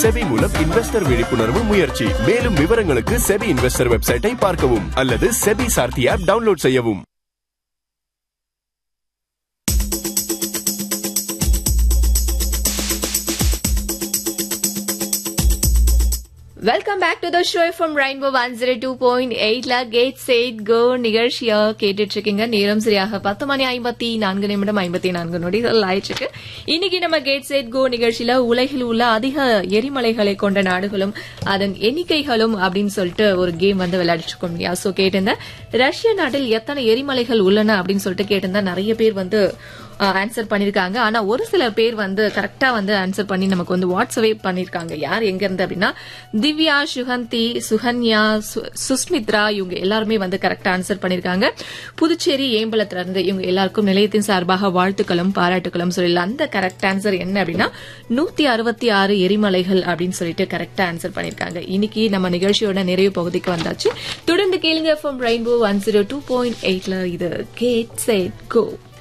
SEBI மூலம் investor விழிப்புணர்வு முயற்சி. மேலும் விவரங்களுக்கு செபி இன்வெஸ்டர் வெப்சைட்டை பார்க்கவும் அல்லது செபி சார்த்தி ஆப் டவுன்லோட் செய்யவும். Welcome back to the show from rainbow 102.8 gate set go நிகழ்ச்சியா கேட்டுட்டு இருக்கீங்க. நேரம் சரியாக 10:54 நொடிகள் ஆயிடுச்சு. இன்னைக்கு நம்ம கேட் செட் கோ நிகழ்ச்சியில உலகில் உள்ள அதிக எரிமலைகளை கொண்ட நாடுகளும் அதன் எண்ணிக்கைகளும் அப்படின்னு சொல்லிட்டு ஒரு கேம் வந்து விளையாடிட்டு இருக்கோம் இல்லையா? சோ கேட்டிருந்தேன், ரஷ்ய நாட்டில் எத்தனை எரிமலைகள் உள்ளன அப்படின்னு சொல்லிட்டு கேட்டிருந்தேன். நிறைய பேர் வந்து ஆன்சர் பண்ணிருக்காங்க. ஆனா ஒரு சில பேர் வந்து கரெக்டா வந்து ஆன்சர் பண்ணி நமக்கு வந்து வாட்ஸ்அவே பண்ணிருக்காங்க. யார் எங்க இருந்து அப்படின்னா திவ்யா, சுகந்தி, சுகன்யா, சுஸ்மித்ரா, இவங்க எல்லாருமே வந்து கரெக்டா ஆன்சர் பண்ணிருக்காங்க. புதுச்சேரி ஏம்பலத்துல இருந்து இவங்க எல்லாருக்கும் நிலையத்தின் சார்பாக வாழ்த்துக்களும் பாராட்டுகளும் சொல்லலாம். அந்த கரெக்ட் ஆன்சர் என்ன அப்படின்னா 166 எரிமலைகள் அப்படின்னு சொல்லிட்டு கரெக்டா ஆன்சர் பண்ணிருக்காங்க. இன்னைக்கு நம்ம நிகழ்ச்சியோட நிறைவு பகுதிக்கு வந்தாச்சு. தொடர்ந்து கேளுங்க ஃப்ரம் ரெயின்போ 102.8 இது கேட் செட் கோ.